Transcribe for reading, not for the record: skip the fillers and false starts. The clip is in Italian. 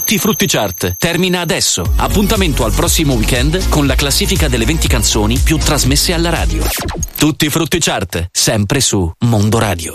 Tutti Frutti Chart termina adesso. Appuntamento al prossimo weekend con la classifica delle 20 canzoni più trasmesse alla radio. Tutti Frutti Chart, sempre su Mondo Radio.